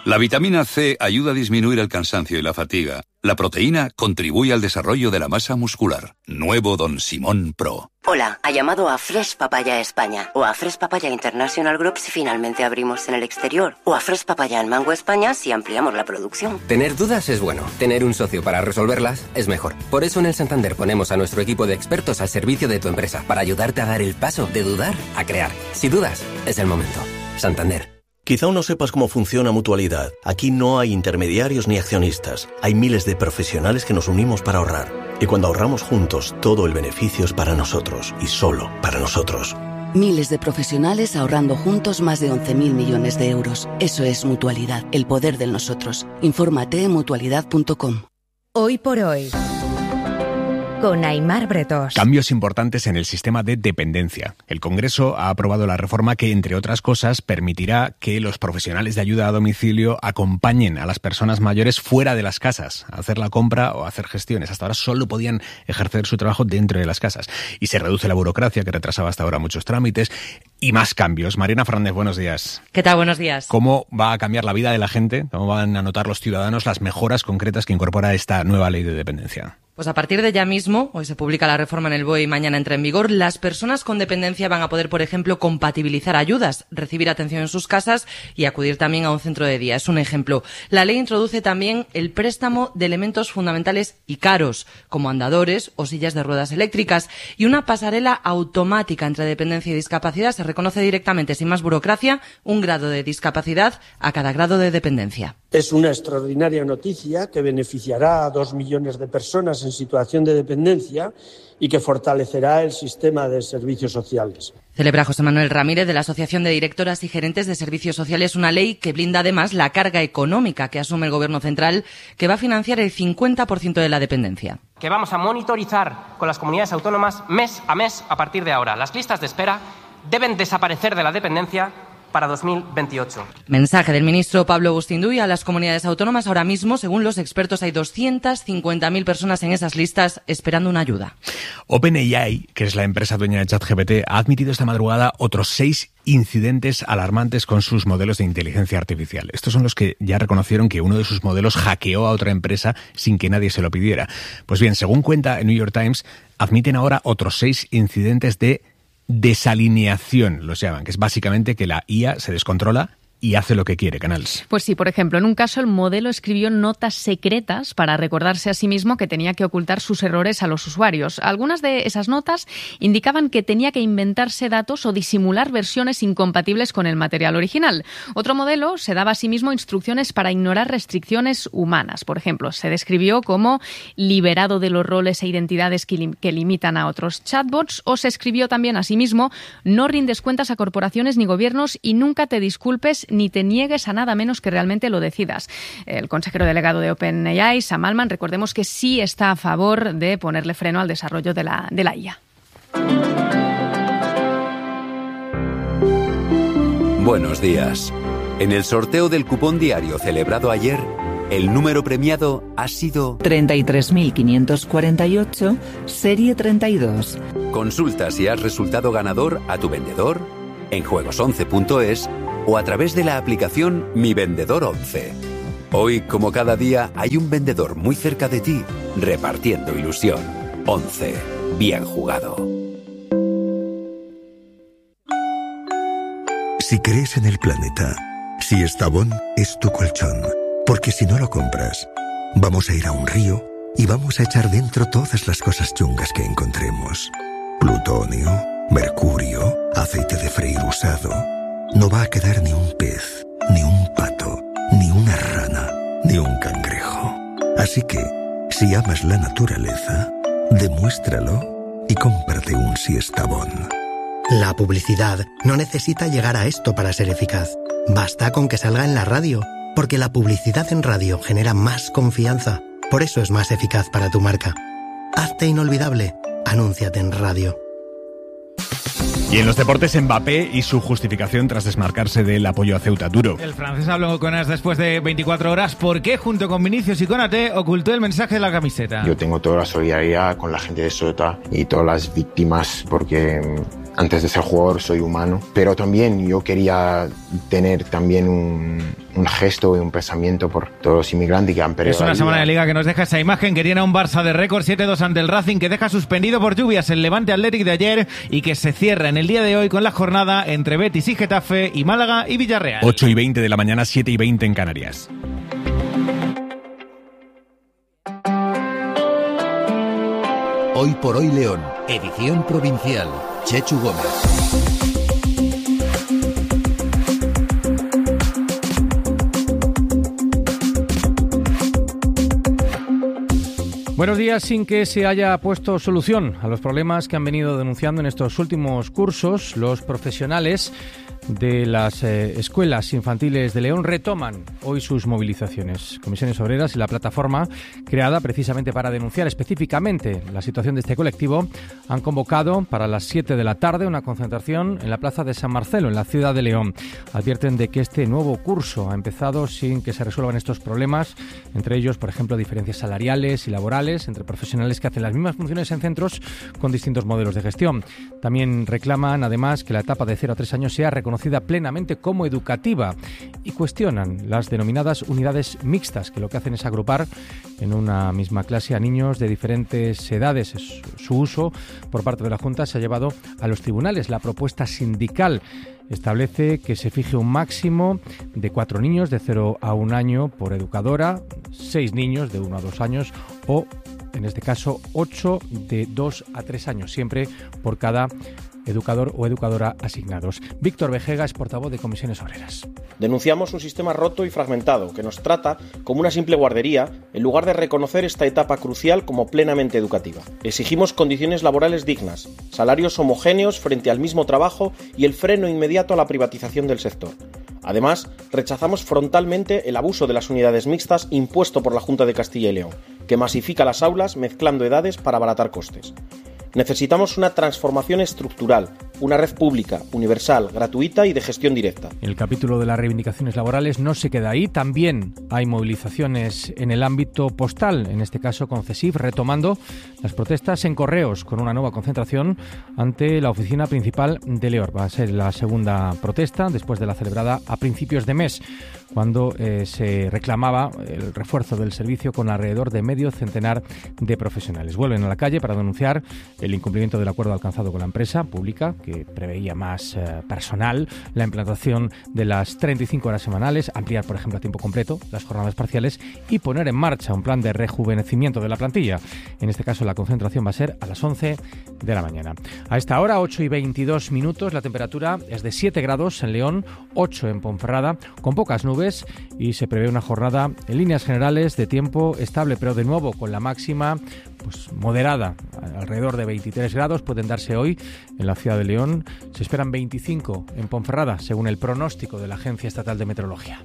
La vitamina C ayuda a disminuir el cansancio y la fatiga. La proteína contribuye al desarrollo de la masa muscular. Nuevo Don Simón Pro. Hola, ha llamado a Fresh Papaya España o a Fresh Papaya International Group si finalmente abrimos en el exterior o a Fresh Papaya en Mango España si ampliamos la producción. Tener dudas es bueno, tener un socio para resolverlas es mejor. Por eso en el Santander ponemos a nuestro equipo de expertos al servicio de tu empresa para ayudarte a dar el paso de dudar a crear. Si dudas, es el momento. Santander. Quizá aún no sepas cómo funciona Mutualidad. Aquí no hay intermediarios ni accionistas. Hay miles de profesionales que nos unimos para ahorrar. Y cuando ahorramos juntos, todo el beneficio es para nosotros y solo para nosotros. Miles de profesionales ahorrando juntos más de 11.000 millones de euros. Eso es Mutualidad, el poder del nosotros. Infórmate en mutualidad.com. Hoy por hoy, con Aimar Bretos. Cambios importantes en el sistema de dependencia. El Congreso ha aprobado la reforma que, entre otras cosas, permitirá que los profesionales de ayuda a domicilio acompañen a las personas mayores fuera de las casas a hacer la compra o a hacer gestiones. Hasta ahora solo podían ejercer su trabajo dentro de las casas. Y se reduce la burocracia que retrasaba hasta ahora muchos trámites y más cambios. Mariana Fernández, buenos días. ¿Qué tal? Buenos días. ¿Cómo va a cambiar la vida de la gente? ¿Cómo van a notar los ciudadanos las mejoras concretas que incorpora esta nueva ley de dependencia? Pues a partir de ya mismo, hoy se publica la reforma en el BOE y mañana entra en vigor, las personas con dependencia van a poder, por ejemplo, compatibilizar ayudas, recibir atención en sus casas y acudir también a un centro de día. Es un ejemplo. La ley introduce también el préstamo de elementos fundamentales y caros, como andadores o sillas de ruedas eléctricas, y una pasarela automática entre dependencia y discapacidad. Se reconoce directamente, sin más burocracia, un grado de discapacidad a cada grado de dependencia. Es una extraordinaria noticia que beneficiará a 2 millones de personas en situación de dependencia y que fortalecerá el sistema de servicios sociales. Celebra José Manuel Ramírez de la Asociación de Directoras y Gerentes de Servicios Sociales una ley que blinda además la carga económica que asume el Gobierno central, que va a financiar el 50% de la dependencia. Que vamos a monitorizar con las comunidades autónomas mes a mes a partir de ahora. Las listas de espera deben desaparecer de la dependencia para 2028. Mensaje del ministro Pablo Bustinduy a las comunidades autónomas. Ahora mismo, según los expertos, hay 250.000 personas en esas listas esperando una ayuda. OpenAI, que es la empresa dueña de ChatGPT, ha admitido esta madrugada otros 6 incidentes alarmantes con sus modelos de inteligencia artificial. Estos son los que ya reconocieron que uno de sus modelos hackeó a otra empresa sin que nadie se lo pidiera. Pues bien, según cuenta el New York Times, admiten ahora otros 6 incidentes de desalineación, los llaman, que es básicamente que la IA se descontrola y hace lo que quiere, Canals. Pues sí, por ejemplo, en un caso el modelo escribió notas secretas para recordarse a sí mismo que tenía que ocultar sus errores a los usuarios. Algunas de esas notas indicaban que tenía que inventarse datos o disimular versiones incompatibles con el material original. Otro modelo se daba a sí mismo instrucciones para ignorar restricciones humanas. Por ejemplo, se describió como liberado de los roles e identidades que limitan a otros chatbots, o se escribió también a sí mismo: no rindes cuentas a corporaciones ni gobiernos y nunca te disculpes ni te niegues a nada menos que realmente lo decidas. El consejero delegado de OpenAI, Sam Altman, recordemos que sí está a favor de ponerle freno al desarrollo de la IA. Buenos días. En el sorteo del cupón diario celebrado ayer, el número premiado ha sido 33.548, serie 32. Consulta si has resultado ganador a tu vendedor en juegos11.es o a través de la aplicación Mi Vendedor 11. Hoy, como cada día, hay un vendedor muy cerca de ti, repartiendo ilusión. 11. Bien jugado. Si crees en el planeta, si Estavón es tu colchón, porque si no lo compras, vamos a ir a un río y vamos a echar dentro todas las cosas chungas que encontremos. Plutonio, mercurio, aceite de freír usado. No va a quedar ni un pez, ni un pato, ni una rana, ni un cangrejo. Así que, si amas la naturaleza, demuéstralo y cómprate un Siestabón. La publicidad no necesita llegar a esto para ser eficaz. Basta con que salga en la radio, porque la publicidad en radio genera más confianza. Por eso es más eficaz para tu marca. Hazte inolvidable. Anúnciate en radio. Y en los deportes, Mbappé y su justificación tras desmarcarse del apoyo a Ceuta. Duro. El francés habló con AS después de 24 horas. ¿Por qué, junto con Vinicius y Konaté, ocultó el mensaje de la camiseta? Yo tengo toda la solidaridad con la gente de Ceuta y todas las víctimas, porque antes de ser jugador soy humano, pero también yo quería tener también un gesto y un pensamiento por todos los inmigrantes que han perdido. Es una semana de liga que nos deja esa imagen que tiene a un Barça de récord 7-2 ante el Racing, que deja suspendido por lluvias el Levante Athletic de ayer y que se cierra en el día de hoy con la jornada entre Betis y Getafe y Málaga y Villarreal. 8:20 de la mañana, 7:20 en Canarias. Hoy por hoy León, edición provincial. Chechu Gómez. Buenos días. Sin que se haya puesto solución a los problemas que han venido denunciando en estos últimos cursos, los profesionales de las escuelas infantiles de León retoman hoy sus movilizaciones. Comisiones Obreras y la plataforma creada precisamente para denunciar específicamente la situación de este colectivo han convocado para las 7 de la tarde una concentración en la plaza de San Marcelo, en la ciudad de León. Advierten de que este nuevo curso ha empezado sin que se resuelvan estos problemas, entre ellos, por ejemplo, diferencias salariales y laborales entre profesionales que hacen las mismas funciones en centros con distintos modelos de gestión. También reclaman, además, que la etapa de 0 a 3 años sea reconocida plenamente como educativa y cuestionan las denominadas unidades mixtas, que lo que hacen es agrupar en una misma clase a niños de diferentes edades. Su uso por parte de la Junta se ha llevado a los tribunales. La propuesta sindical establece que se fije un máximo de 4 niños de 0 a 1 año por educadora, 6 niños de 1 a 2 años o, en este caso, 8 de 2 a 3 años, siempre por cada educador o educadora asignados. Víctor Vejega es portavoz de Comisiones Obreras. Denunciamos un sistema roto y fragmentado que nos trata como una simple guardería en lugar de reconocer esta etapa crucial como plenamente educativa. Exigimos condiciones laborales dignas, salarios homogéneos frente al mismo trabajo y el freno inmediato a la privatización del sector. Además, rechazamos frontalmente el abuso de las unidades mixtas impuesto por la Junta de Castilla y León, que masifica las aulas mezclando edades para abaratar costes. Necesitamos una transformación estructural, una red pública, universal, gratuita y de gestión directa. El capítulo de las reivindicaciones laborales no se queda ahí. También hay movilizaciones en el ámbito postal, en este caso con CESIF, retomando las protestas en correos con una nueva concentración ante la oficina principal de León. Va a ser la segunda protesta después de la celebrada a principios de mes, cuando se reclamaba el refuerzo del servicio con alrededor de medio centenar de profesionales. Vuelven a la calle para denunciar el incumplimiento del acuerdo alcanzado con la empresa pública, que preveía más personal, la implantación de las 35 horas semanales, ampliar, por ejemplo, a tiempo completo las jornadas parciales y poner en marcha un plan de rejuvenecimiento de la plantilla. En este caso, la concentración va a ser a las 11 de la mañana. A esta hora, 8:22, la temperatura es de 7 grados en León, 8 en Ponferrada, con pocas nubes, y se prevé una jornada en líneas generales de tiempo estable, pero de nuevo con la máxima pues moderada, alrededor de 23 grados pueden darse hoy en la ciudad de León. Se esperan 25 en Ponferrada, según el pronóstico de la Agencia Estatal de Meteorología.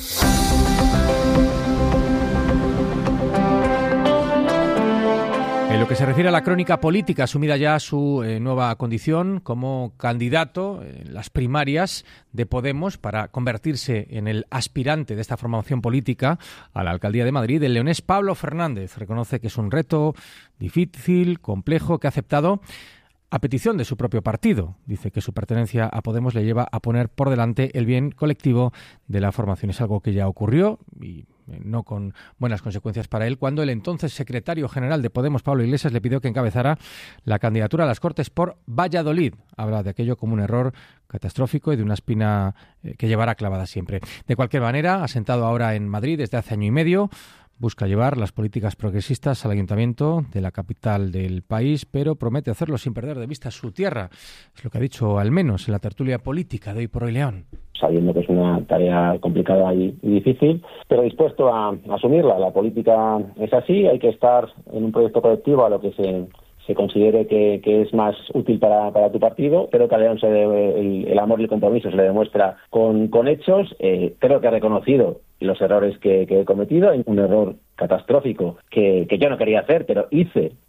En lo que se refiere a la crónica política, asumida ya su nueva condición como candidato en las primarias de Podemos para convertirse en el aspirante de esta formación política a la alcaldía de Madrid, el leonés Pablo Fernández reconoce que es un reto difícil, complejo, que ha aceptado a petición de su propio partido. Dice que su pertenencia a Podemos le lleva a poner por delante el bien colectivo de la formación. Es algo que ya ocurrió y no con buenas consecuencias para él, cuando el entonces secretario general de Podemos, Pablo Iglesias, le pidió que encabezara la candidatura a las Cortes por Valladolid. Habla de aquello como un error catastrófico y de una espina que llevará clavada siempre. De cualquier manera, asentado ahora en Madrid desde hace año y medio, busca llevar las políticas progresistas al ayuntamiento de la capital del país, pero promete hacerlo sin perder de vista su tierra. Es lo que ha dicho, al menos, en la tertulia política de Hoy por Hoy León. Sabiendo que es una tarea complicada y difícil, pero dispuesto a asumirla. La política es así, hay que estar en un proyecto colectivo a lo que se considere que es más útil para tu partido, pero que a León el amor y el compromiso se le demuestra con hechos. Creo que ha reconocido los errores que he cometido, un error catastrófico que yo no quería hacer, pero hice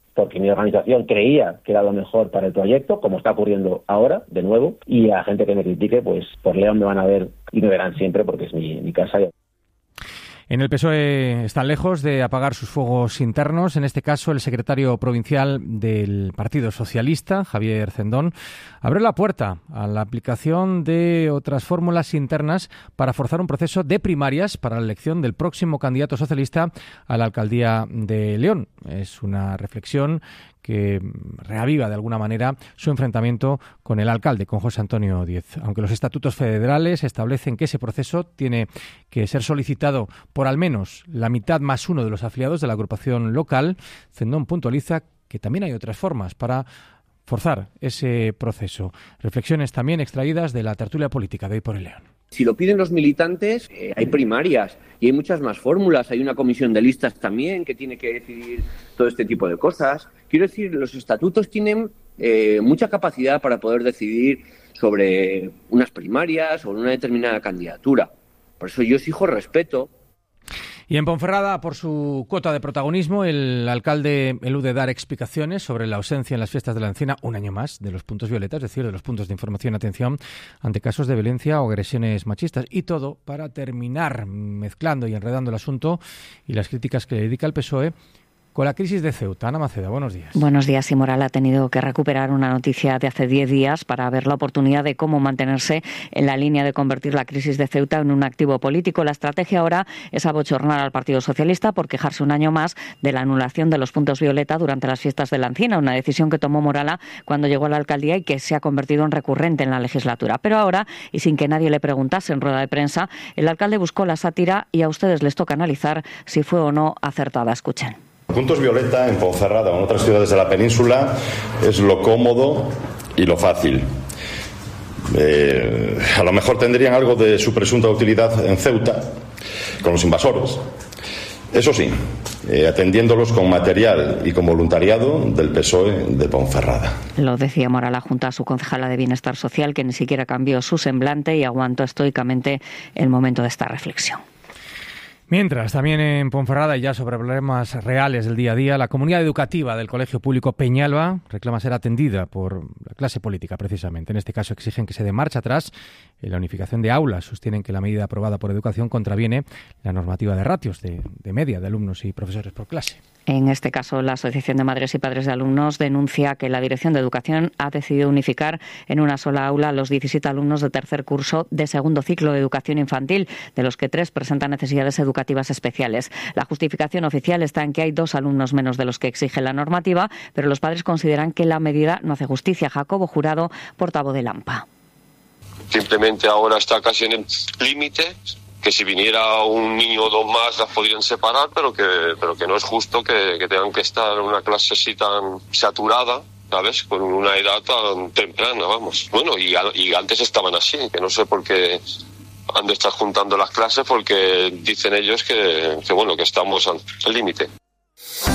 porque mi organización creía que era lo mejor para el proyecto, como está ocurriendo ahora, de nuevo, y a la gente que me critique, pues por León me van a ver y me verán siempre porque es mi casa. En el PSOE están lejos de apagar sus fuegos internos. En este caso, el secretario provincial del Partido Socialista, Javier Cendón, abre la puerta a la aplicación de otras fórmulas internas para forzar un proceso de primarias para la elección del próximo candidato socialista a la alcaldía de León. Es una reflexión que reaviva de alguna manera su enfrentamiento con el alcalde, con José Antonio Díez. Aunque los estatutos federales establecen que ese proceso tiene que ser solicitado por al menos la mitad más uno de los afiliados de la agrupación local, Cendón puntualiza que también hay otras formas para forzar ese proceso. Reflexiones también extraídas de la tertulia política de Hoy por el León. Si lo piden los militantes, hay primarias y hay muchas más fórmulas. Hay una comisión de listas también que tiene que decidir todo este tipo de cosas. Quiero decir, los estatutos tienen mucha capacidad para poder decidir sobre unas primarias o una determinada candidatura. Por eso yo exijo respeto. Y en Ponferrada, por su cuota de protagonismo, el alcalde elude dar explicaciones sobre la ausencia en las fiestas de la Encina un año más de los puntos violeta, es decir, de los puntos de información y atención ante casos de violencia o agresiones machistas. Y todo para terminar mezclando y enredando el asunto y las críticas que le dedica el PSOE con la crisis de Ceuta. Ana Maceda, buenos días. Buenos días. Moral ha tenido que recuperar una noticia de hace 10 días para ver la oportunidad de cómo mantenerse en la línea de convertir la crisis de Ceuta en un activo político. La estrategia ahora es abochornar al Partido Socialista por quejarse un año más de la anulación de los puntos violeta durante las fiestas de la Encina, una decisión que tomó Morala cuando llegó a la alcaldía y que se ha convertido en recurrente en la legislatura. Pero ahora, y sin que nadie le preguntase en rueda de prensa, el alcalde buscó la sátira y a ustedes les toca analizar si fue o no acertada. Escuchen. Puntos violeta en Ponferrada o en otras ciudades de la península es lo cómodo y lo fácil. A lo mejor tendrían algo de su presunta utilidad en Ceuta con los invasores. Eso sí, atendiéndolos con material y con voluntariado del PSOE de Ponferrada. Lo decía Morala junto a su concejala de Bienestar Social, que ni siquiera cambió su semblante y aguantó estoicamente el momento de esta reflexión. Mientras, también en Ponferrada y ya sobre problemas reales del día a día, la comunidad educativa del Colegio Público Peñalba reclama ser atendida por la clase política, precisamente. En este caso exigen que se dé marcha atrás en la unificación de aulas. Sostienen que la medida aprobada por Educación contraviene la normativa de ratios de media de alumnos y profesores por clase. En este caso, la Asociación de Madres y Padres de Alumnos denuncia que la Dirección de Educación ha decidido unificar en una sola aula a los 17 alumnos de tercer curso de segundo ciclo de educación infantil, de los que 3 presentan necesidades educativas especiales. La justificación oficial está en que hay 2 alumnos menos de los que exige la normativa, pero los padres consideran que la medida no hace justicia. Jacobo Jurado, portavoz del AMPA. Simplemente ahora está casi en el límite, que si viniera un niño o 2 más las podrían separar, pero que no es justo que tengan que estar en una clase así tan saturada, ¿sabes? Con una edad tan temprana, vamos. Bueno, y antes estaban así, que no sé por qué han de estar juntando las clases, porque dicen ellos que estamos al límite.